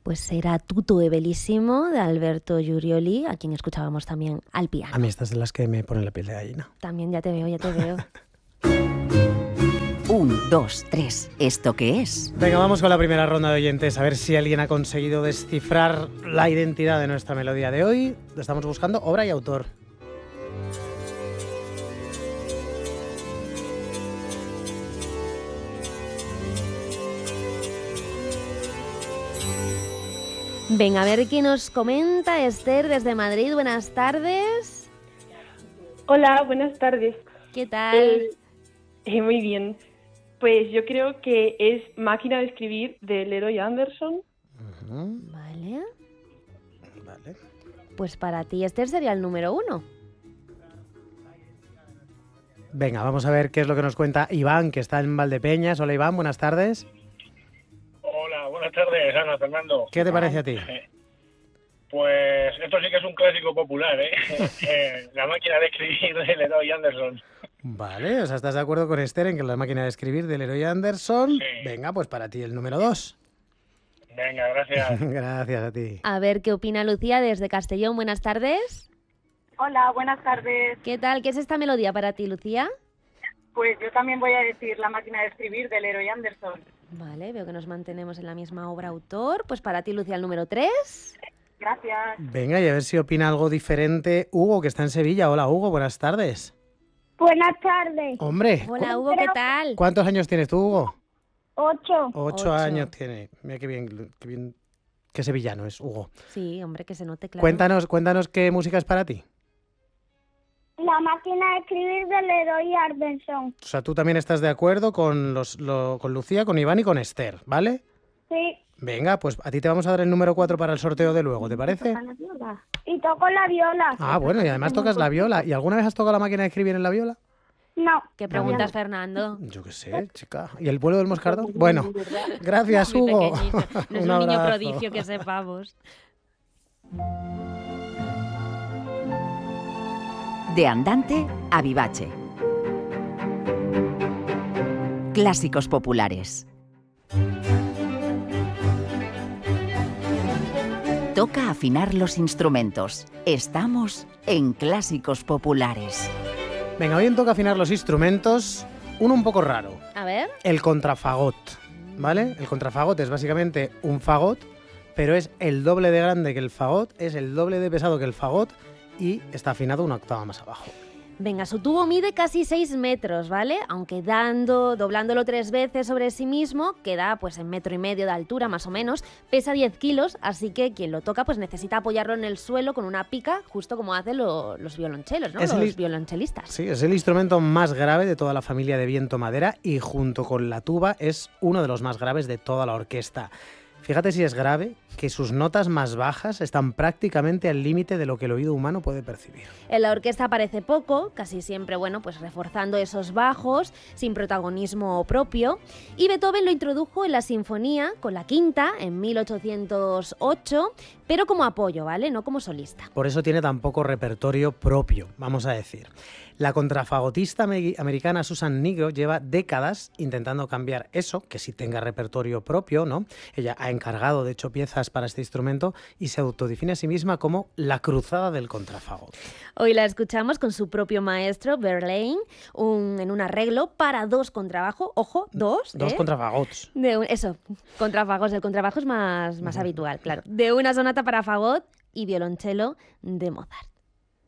Pues era Tutto è bellissimo de Alberto Giurioli, a quien escuchábamos también al piano. A mí estas de las que me ponen la piel de gallina. También ya te veo, ya te veo. 1, 2, 3. ¿Esto qué es? Venga, vamos con la primera ronda de oyentes, a ver si alguien ha conseguido descifrar la identidad de nuestra melodía de hoy. Estamos buscando obra y autor. Venga, a ver qué nos comenta Esther desde Madrid. Buenas tardes. Hola, buenas tardes. ¿Qué tal? Muy bien. Pues yo creo que es Máquina de escribir de Leroy Anderson. Vale. Vale. Pues para ti, Esther, sería el número 1. Venga, vamos a ver qué es lo que nos cuenta Iván, que está en Valdepeñas. Hola Iván, buenas tardes. Hola, buenas tardes, Ana, Fernando. ¿Qué te parece a ti? Pues esto sí que es un clásico popular, ¿eh? La máquina de escribir de Leroy Anderson. Vale, o sea, ¿estás de acuerdo con Esther en que la máquina de escribir de Leroy Anderson? Sí. Venga, pues para ti el número 2. Venga, gracias. Gracias a ti. A ver qué opina Lucía desde Castellón. Buenas tardes. Hola, buenas tardes. ¿Qué tal? ¿Qué es esta melodía para ti, Lucía? Pues yo también voy a decir La máquina de escribir de Leroy Anderson. Vale, veo que nos mantenemos en la misma obra autor. Pues para ti, Lucía, el número 3. Gracias. Venga, y a ver si opina algo diferente Hugo, que está en Sevilla. Hola Hugo, buenas tardes. Buenas tardes. Hombre, Hola, Hugo, ¿qué tal? ¿cuántos años tienes tú, Hugo? 8. 8 años tiene. Mira qué bien, qué sevillano es, Hugo. Sí, hombre, que se note claro. Cuéntanos qué música es para ti. La máquina de escribir de Leroy Anderson. O sea, tú también estás de acuerdo con con Lucía, con Iván y con Esther, ¿vale? Sí. Venga, pues a ti te vamos a dar el número 4 para el sorteo de luego, ¿te parece? Y toco la viola. Ah, bueno, y además tocas la viola. ¿Y alguna vez has tocado la máquina de escribir en la viola? No. ¿Qué preguntas, Fernando? Yo qué sé, chica. ¿Y el vuelo del moscardón? Bueno, gracias, Muy Hugo. pequeñito. No es Un un niño abrazo. prodigio que sepamos. De andante a vivace. Clásicos populares. Toca afinar los instrumentos. Estamos en Clásicos Populares. Venga, hoy toca afinar los instrumentos. Uno un poco raro. A ver. El contrafagot, ¿vale? El contrafagot es básicamente un fagot, pero es el doble de grande que el fagot, es el doble de pesado que el fagot y está afinado una octava más abajo. Venga, su tubo mide casi 6 metros, ¿vale? Aunque doblándolo 3 veces sobre sí mismo, queda pues en 1,5 metros de altura más o menos, pesa 10 kilos, así que quien lo toca pues necesita apoyarlo en el suelo con una pica, justo como hacen los violonchelos, ¿no? Los violonchelistas. Sí, es el instrumento más grave de toda la familia de viento-madera y junto con la tuba es uno de los más graves de toda la orquesta. Fíjate si es grave que sus notas más bajas están prácticamente al límite de lo que el oído humano puede percibir. En la orquesta aparece poco, casi siempre, bueno, pues reforzando esos bajos, sin protagonismo propio. Y Beethoven lo introdujo en la sinfonía con la quinta en 1808, pero como apoyo, ¿vale? No como solista. Por eso tiene tan poco repertorio propio, vamos a decir. La contrafagotista americana Susan Nigro lleva décadas intentando cambiar eso, que sí tenga repertorio propio, ¿no? Ella ha encargado, de hecho, piezas para este instrumento y se autodefine a sí misma como la cruzada del contrafagot. Hoy la escuchamos con su propio maestro, Verlaine, en un arreglo para 2 contrabajos. Ojo, 2. 2 contrafagots. Contrafagos. El contrabajo es más habitual, claro. De una sonata para fagot y violonchelo de Mozart.